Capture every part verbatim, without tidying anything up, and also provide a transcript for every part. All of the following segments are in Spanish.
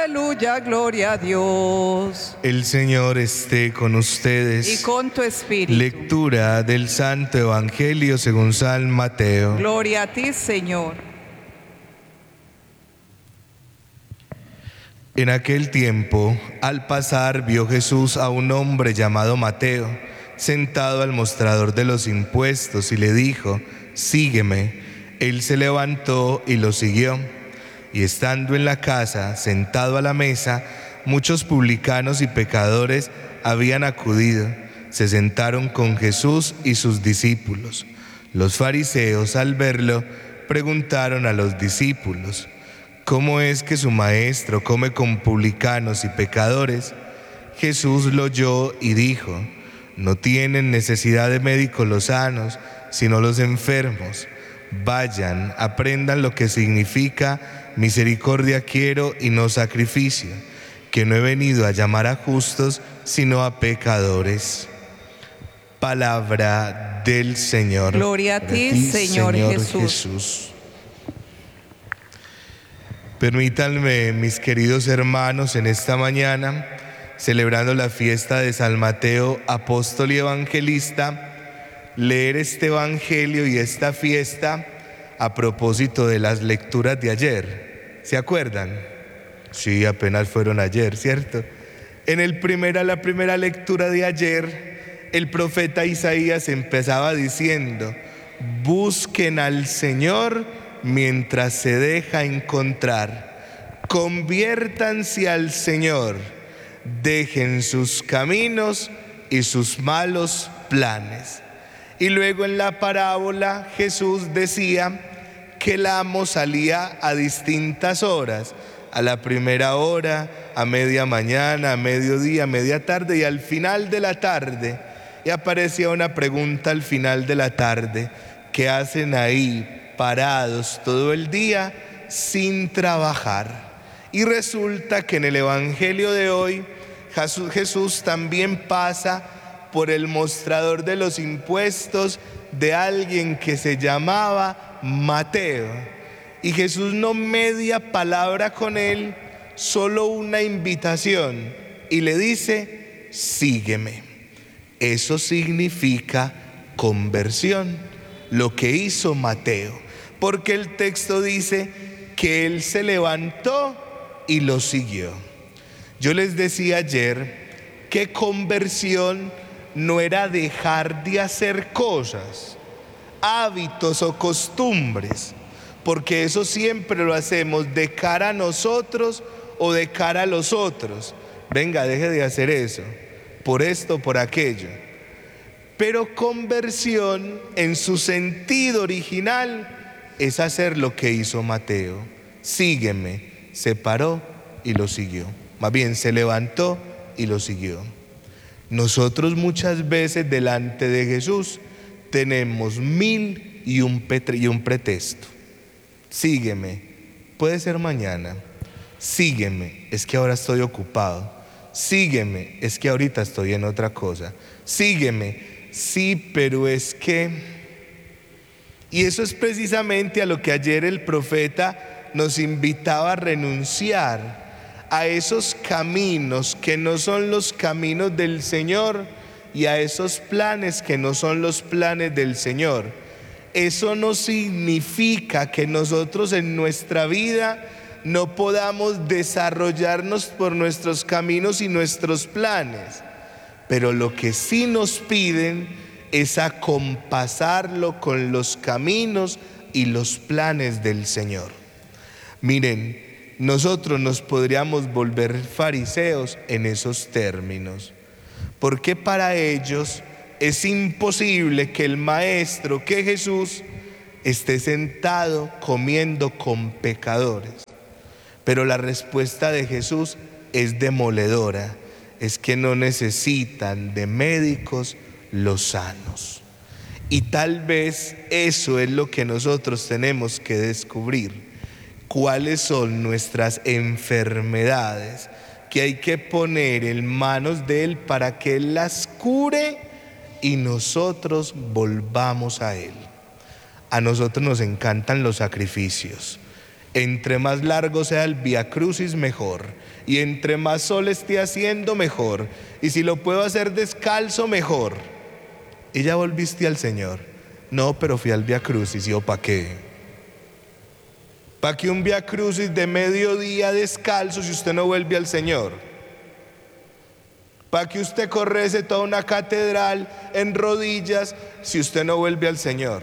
Aleluya, gloria a Dios. El Señor esté con ustedes. Y con tu espíritu. Lectura del Santo Evangelio según San Mateo. Gloria a ti, Señor. En aquel tiempo, al pasar, vio Jesús a un hombre llamado Mateo, sentado al mostrador de los impuestos, y le dijo: «Sígueme». Él se levantó y lo siguió. Y estando en la casa, sentado a la mesa, muchos publicanos y pecadores habían acudido. Se sentaron con Jesús y sus discípulos. Los fariseos, al verlo, preguntaron a los discípulos: «¿Cómo es que su maestro come con publicanos y pecadores?». Jesús lo oyó y dijo: «No tienen necesidad de médicos los sanos, sino los enfermos. Vayan, aprendan lo que significa misericordia quiero y no sacrificio, que no he venido a llamar a justos, sino a pecadores». Palabra del Señor. Gloria a ti, Señor, Señor Jesús. Jesús. Permítanme, mis queridos hermanos, en esta mañana, celebrando la fiesta de San Mateo, apóstol y evangelista, leer este evangelio y esta fiesta a propósito de las lecturas de ayer. ¿Se acuerdan? Sí, apenas fueron ayer, ¿cierto? En el primera, la primera lectura de ayer, el profeta Isaías empezaba diciendo: «Busquen al Señor mientras se deja encontrar. Conviértanse al Señor, dejen sus caminos y sus malos planes». Y luego en la parábola Jesús decía que el amo salía a distintas horas, a la primera hora, a media mañana, a mediodía, a media tarde y al final de la tarde. Y aparecía una pregunta al final de la tarde: ¿qué hacen ahí parados todo el día sin trabajar? Y resulta que en el Evangelio de hoy Jesús, Jesús también pasa por el mostrador de los impuestos de alguien que se llamaba Mateo. Y Jesús no media palabra con él, solo una invitación, y le dice: «Sígueme». Eso significa conversión, lo que hizo Mateo, porque el texto dice que él se levantó y lo siguió. Yo les decía ayer que conversión no era dejar de hacer cosas, hábitos o costumbres, porque eso siempre lo hacemos de cara a nosotros o de cara a los otros. Venga, deje de hacer eso, por esto, por aquello. Pero conversión, en su sentido original, es hacer lo que hizo Mateo: «Sígueme». Se paró y lo siguió. Más bien, se levantó y lo siguió. Nosotros muchas veces delante de Jesús tenemos mil y un, petre, y un pretexto. Sígueme, puede ser mañana. Sígueme, es que ahora estoy ocupado. Sígueme, es que ahorita estoy en otra cosa. Sígueme, sí, pero es que... Y eso es precisamente a lo que ayer el profeta nos invitaba a renunciar, a esos caminos que no son los caminos del Señor y a esos planes que no son los planes del Señor. Eso no significa que nosotros en nuestra vida no podamos desarrollarnos por nuestros caminos y nuestros planes, pero lo que sí nos piden es acompasarlo con los caminos y los planes del Señor. Miren, nosotros nos podríamos volver fariseos en esos términos, porque para ellos es imposible que el Maestro, que Jesús, esté sentado comiendo con pecadores. Pero la respuesta de Jesús es demoledora: es que no necesitan de médicos los sanos. Y tal vez eso es lo que nosotros tenemos que descubrir. ¿Cuáles son nuestras enfermedades que hay que poner en manos de Él para que Él las cure y nosotros volvamos a Él? A nosotros nos encantan los sacrificios. Entre más largo sea el Vía Crucis, mejor. Y entre más sol esté haciendo, mejor. Y si lo puedo hacer descalzo, mejor. Y ya volviste al Señor. No, pero fui al Vía Crucis. ¿Y yo para qué? ¿Para qué un Vía Crucis de mediodía descalzo si usted no vuelve al Señor? ¿Para qué usted correce toda una catedral en rodillas si usted no vuelve al Señor?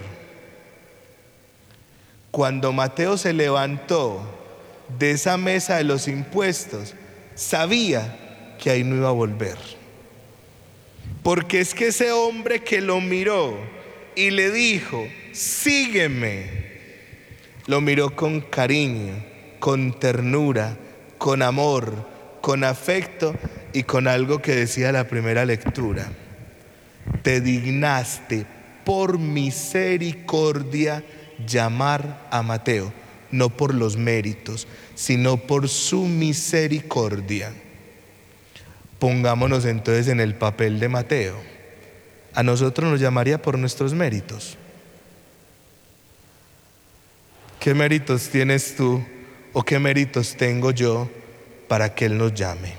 Cuando Mateo se levantó de esa mesa de los impuestos, sabía que ahí no iba a volver. Porque es que ese hombre que lo miró y le dijo, sígueme, lo miró con cariño, con ternura, con amor, con afecto y con algo que decía la primera lectura. Te dignaste por misericordia llamar a Mateo, no por los méritos, sino por su misericordia. Pongámonos entonces en el papel de Mateo. A nosotros nos llamaría por nuestros méritos. ¿Qué méritos tienes tú o qué méritos tengo yo para que Él nos llame?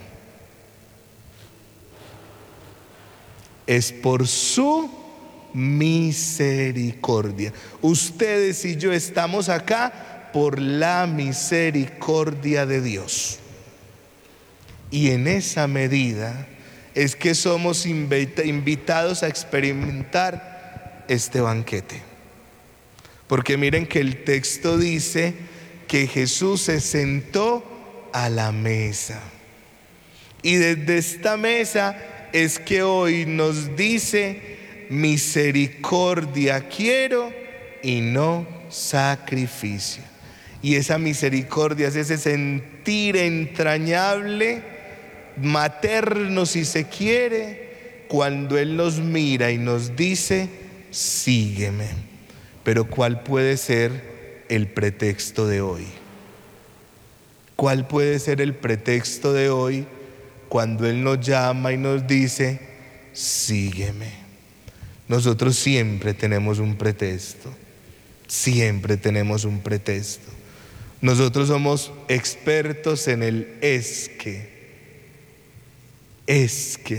Es por su misericordia. Ustedes y yo estamos acá por la misericordia de Dios. Y en esa medida es que somos invitados a experimentar este banquete. Porque miren que el texto dice que Jesús se sentó a la mesa. Y desde esta mesa es que hoy nos dice: misericordia quiero y no sacrificio. Y esa misericordia es ese sentir entrañable, materno si se quiere, cuando Él nos mira y nos dice, sígueme. Pero ¿cuál puede ser el pretexto de hoy? ¿Cuál puede ser el pretexto de hoy cuando Él nos llama y nos dice, sígueme? Nosotros siempre tenemos un pretexto, siempre tenemos un pretexto. Nosotros somos expertos en el es que, es que.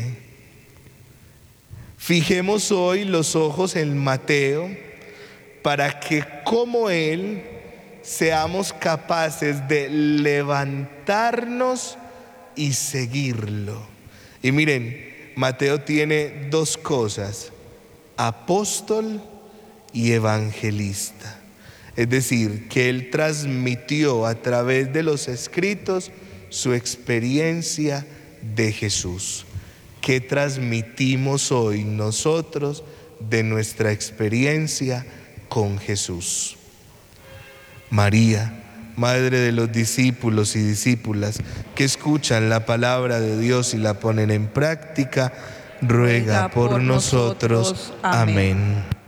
Fijemos hoy los ojos en Mateo para que como Él seamos capaces de levantarnos y seguirlo. Y miren, Mateo tiene dos cosas: apóstol y evangelista. Es decir, que él transmitió a través de los escritos su experiencia de Jesús. ¿Qué transmitimos hoy nosotros de nuestra experiencia con Jesús? María, madre de los discípulos y discípulas que escuchan la palabra de Dios y la ponen en práctica, ruega por nosotros. Amén.